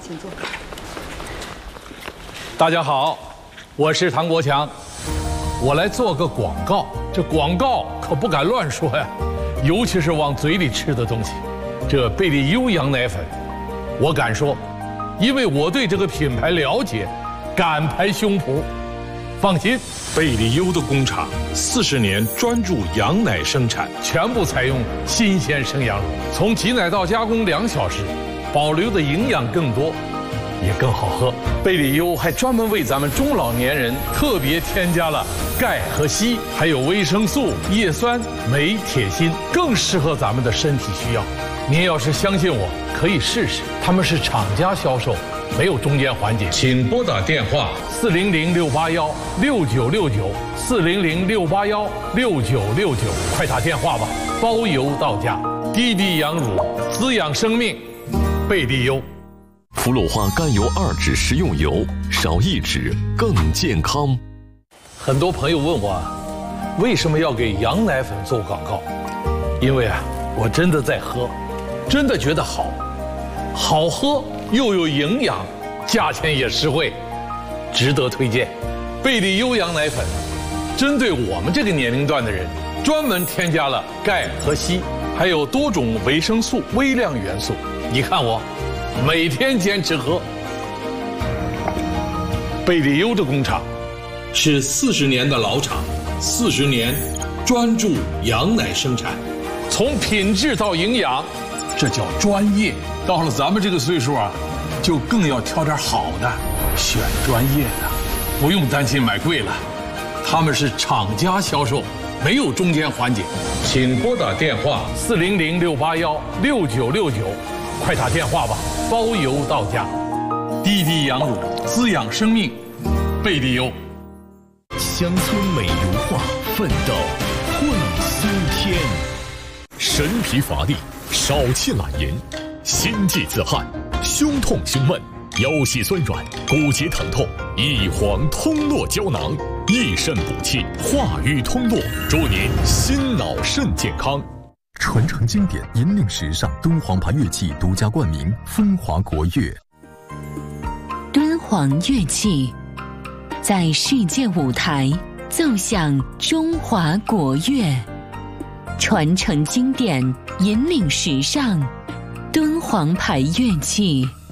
请坐。 大家好，我是唐国强，我来做个广告。这广告可不敢乱说呀，尤其是往嘴里吃的东西。这贝利优羊奶粉，我敢说，因为我对这个品牌了解，敢拍胸脯。放心， 贝利优的工厂40年专注羊奶生产， 全部采用新鲜生羊乳，从挤奶到加工2小时，保留的营养更多，也更好喝。贝利优还专门为咱们中老年人特别添加了钙和硒，还有维生素、叶酸、镁、铁、锌，更适合咱们的身体需要。您要是相信我，可以试试。他们是厂家销售，没有中间环节。请拨打电话400-681-6969，400-681-6969，快打电话吧，包邮到家。滴滴羊乳，滋养生命，贝利优。 氟氯化甘油2酯食用油，少1酯更健康。 很多朋友问我，为什么要给羊奶粉做广告？因为我真的在喝，真的觉得好喝又有营养，价钱也实惠，值得推荐。贝利优羊奶粉针对我们这个年龄段的人，专门添加了钙和硒，还有多种维生素、微量元素。你看我每天坚持喝。贝利优的工厂是40年的老厂，40年专注羊奶生产，从品质到营养，这叫专业。到了咱们这个岁数就更要挑点好的，选专业的，不用担心买贵了。他们是厂家销售，没有中间环节。请拨打电话400-681-6969，快打电话吧，包邮到家。滴滴羊乳，滋养生命，贝利优。 乡村美如画，奋斗混苏天。神疲乏力，少气懒言，心悸自汗，胸痛胸闷，腰膝酸软，骨节疼痛，益黄通络胶囊，益肾补气，化瘀通络，祝您心脑肾健康。 传承经典，引领时尚，敦煌牌乐器独家冠名，风华国乐。 敦煌乐器在世界舞台奏响中华国乐，传承经典，引领时尚，敦煌牌乐器。